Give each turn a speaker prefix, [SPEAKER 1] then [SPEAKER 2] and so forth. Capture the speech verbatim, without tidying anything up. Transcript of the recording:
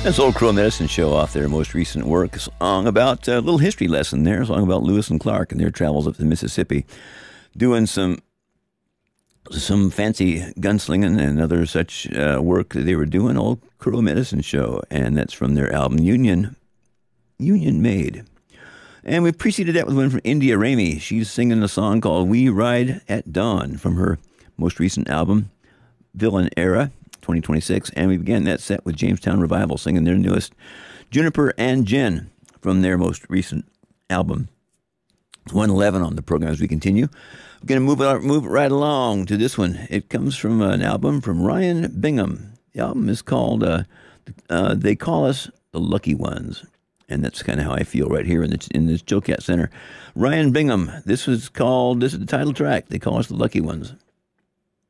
[SPEAKER 1] That's Old Crow Medicine Show off their most recent work. A song about a little history lesson there. A song about Lewis and Clark and their travels up the Mississippi, doing some some fancy gunslinging and other such uh, work that they were doing. Old Crow Medicine Show, and that's from their album Union Union Made. And we preceded that with one from India Ramey. She's singing a song called We Ride at Dawn from her most recent album, Villain Era, twenty twenty-six. And we began that set with Jamestown Revival singing their newest, Juniper and Gin, from their most recent album. It's one eleven on the program as we continue. We're going to move it, move it right along to this one. It comes from an album from Ryan Bingham. The album is called uh, uh, They Call Us the Lucky Ones. And that's kind of how I feel right here in the in this Joe Cat Center. Ryan Bingham. This was called, this is the title track. They Call Us the Lucky Ones.